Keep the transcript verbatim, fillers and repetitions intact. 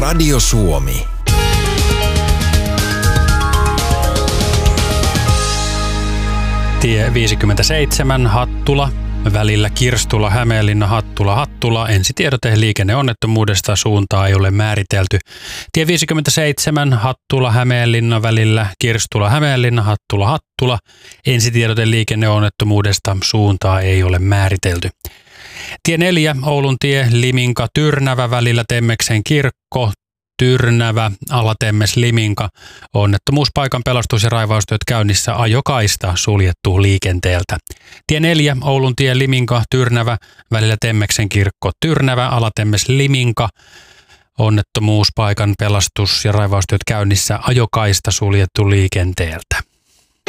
Radio Suomi. Tie viisikymmentäseitsemän Hattula, välillä Kirstula, Hämeenlinna, Hattula, Hattula. Ensitiedote liikenneonnettomuudesta, suuntaa ei ole määritelty. Tie viisikymmentäseitsemän Hattula, Hämeenlinna, välillä Kirstula, Hämeenlinna, Hattula, Hattula. Ensitiedote liikenneonnettomuudesta, suuntaa ei ole määritelty. Tie neljä Oulun tie, Liminka, Tyrnävä, välillä Temmeksen kirkko, Tyrnävä, Alatemmes, Liminka. Onnettomuuspaikan pelastus- ja raivaustyöt käynnissä, ajokaista suljettu liikenteeltä. Tie neljä Oulun tie, Liminka, Tyrnävä, välillä Temmeksen kirkko, Tyrnävä, Alatemmes, Liminka. Onnettomuuspaikan pelastus- ja raivaustyöt käynnissä, ajokaista suljettu liikenteeltä.